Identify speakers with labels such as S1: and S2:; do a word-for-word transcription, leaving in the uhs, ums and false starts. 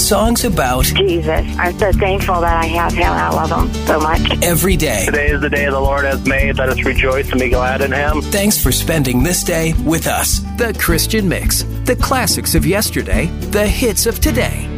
S1: songs about
S2: Jesus. I'm so thankful that I have him. I love him so much.
S1: Every day.
S3: Today is the day the Lord has made. Let us rejoice and be glad in him.
S1: Thanks for spending this day with us.
S4: The Christian Mix. The classics of yesterday, the hits of today.